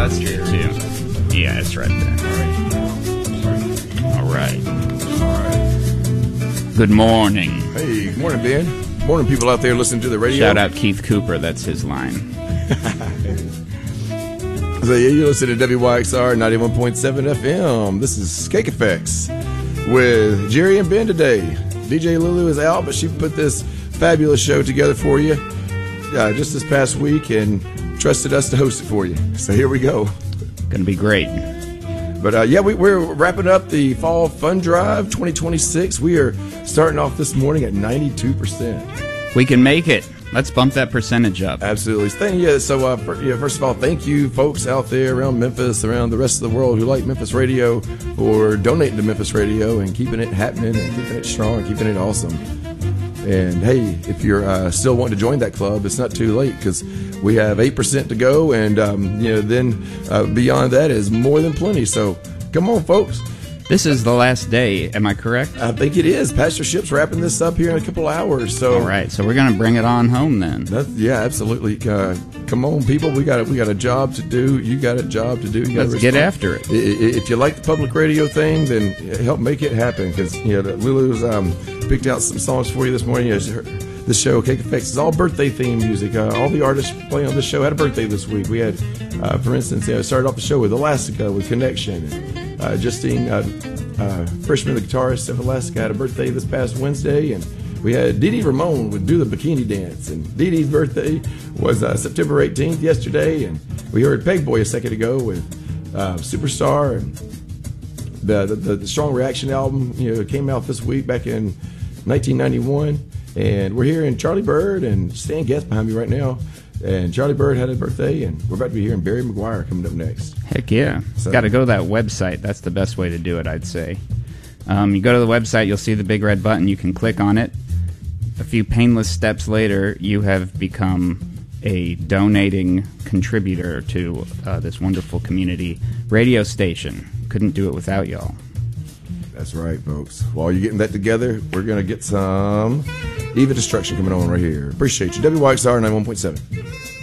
that's true too. Yeah, it's right there. All right. Good morning. Hey, good morning, Ben. Morning, people out there listening to the radio. Shout out Keith Cooper. That's his line. So yeah, you listen to WYXR 91.7 FM. This is Cake Effects with Jerry and Ben today. DJ Lulu is out, but she put this fabulous show together for you just this past week and trusted us to host it for you. So here we go. Gonna be great. But yeah, we're wrapping up the Fall Fun Drive 2026. We are starting off this morning at 92%. We can make it. Let's bump that percentage up. Absolutely. So first of all, thank you folks out there around Memphis, around the rest of the world who like Memphis Radio for donating to Memphis Radio and keeping it happening and keeping it strong and keeping it awesome. And hey, if you're still wanting to join that club, it's not too late because we have 8% to go, and then beyond that is more than plenty. So come on, folks. This is the last day, am I correct? I think it is. Pastor Ship's wrapping this up here in a couple hours. So all right, so we're going to bring it on home then. Yeah, absolutely. Come on, people. We got a job to do. You got a job to do. Let's get after it. If you like the public radio thing, then help make it happen because Lulu's picked out some songs for you this morning. This show, Cake Effects, is all birthday themed music. All the artists playing on this show had a birthday this week. We had, for instance, started off the show with Elastica with Connection. Justine Frischman, the guitarist of Elastica, had a birthday this past Wednesday, and we had Dee Dee Ramone would do the bikini dance. And Dee Dee's birthday was September 18th yesterday, and we heard Peg Boy a second ago with Superstar, and the Strong Reaction album came out this week back in 1991. And we're hearing Charlie Bird and Stan Getz behind me right now. And Charlie Bird had a birthday, and we're about to be hearing Barry McGuire coming up next. Heck yeah. So, got to go to that website. That's the best way to do it, I'd say. You go to the website, you'll see the big red button. You can click on it. A few painless steps later, you have become a donating contributor to this wonderful community radio station. Couldn't do it without y'all. That's right, folks. While you're getting that together, we're going to get some Eva Destruction coming on right here. Appreciate you. WYXR 91.7.